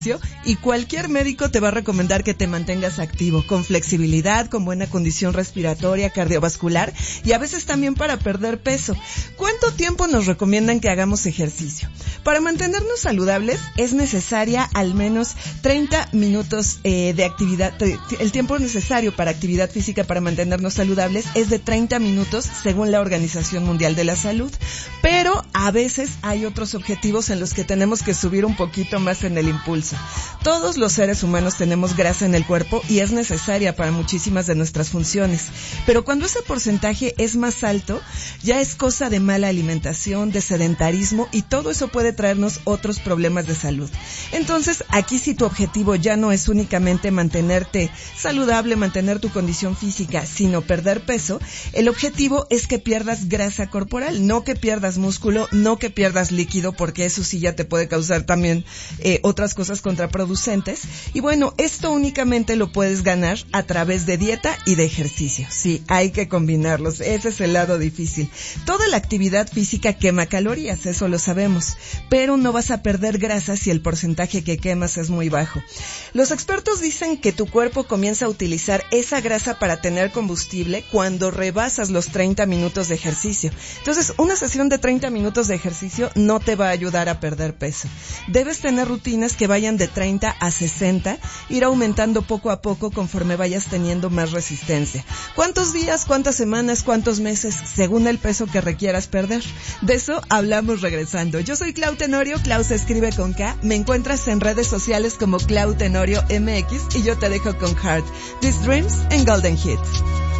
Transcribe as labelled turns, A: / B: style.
A: y cualquier médico te va a recomendar que te mantengas activo, con flexibilidad, con buena condición respiratoria, cardiovascular y a veces también para perder peso. ¿Cuánto tiempo nos recomiendan que hagamos ejercicio? Para mantenernos saludables es necesaria al menos 30 minutos de actividad. El tiempo necesario para actividad física para mantenernos saludables es de 30 minutos según la Organización Mundial de la Salud. Pero a veces hay otros objetivos en los que tenemos que subir un poquito más en el impulso. Todos los seres humanos tenemos grasa en el cuerpo y es necesaria para muchísimas de nuestras funciones. Pero cuando ese porcentaje es más alto, ya es cosa de mala alimentación, de sedentarismo y todo eso puede traernos otros problemas de salud. Entonces, aquí si tu objetivo ya no es únicamente mantenerte saludable, mantener tu condición física, sino perder peso, el objetivo es que pierdas grasa corporal, no que pierdas músculo, no que pierdas líquido, porque eso sí ya te puede causar también otras cosas contraproducentes. Y bueno, esto únicamente lo puedes ganar a través de dieta y de ejercicio. Sí, hay que combinarlos. Ese es el lado difícil. Toda la actividad física quema calorías, eso lo sabemos, pero no vas a perder grasa si el porcentaje que quemas es muy bajo. Los expertos dicen que tu cuerpo comienza a utilizar esa grasa para tener combustible cuando rebasas los 30 minutos de ejercicio. Entonces, una sesión de 30 minutos de ejercicio no te va a ayudar a perder peso. Debes tener rutinas que vayan de 30 a 60, ir aumentando poco a poco conforme vayas teniendo más resistencia. ¿Cuántos días, cuántas semanas, cuántos meses, según el peso que requieras perder? De eso hablamos regresando. Yo soy Clau Tenorio, Clau se escribe con K, me encuentras en redes sociales como Clau Tenorio MX y yo te dejo con Heart, These Dreams and Golden Hits.